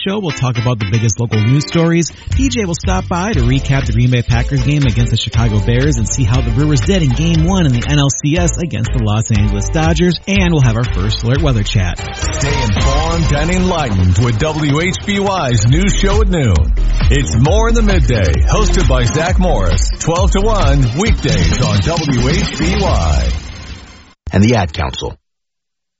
Show, we'll talk about the biggest local news stories. PJ will stop by to recap the Green Bay Packers game against the Chicago Bears and see how the Brewers did in Game 1 in the NLCS against the Los Angeles Dodgers. And we'll have our first alert weather chat. Stay informed and enlightened with WHBY's news show at noon. It's More in the Midday, hosted by Zach Morris, 12 to 1, weekdays on WHBY. And the Ad Council.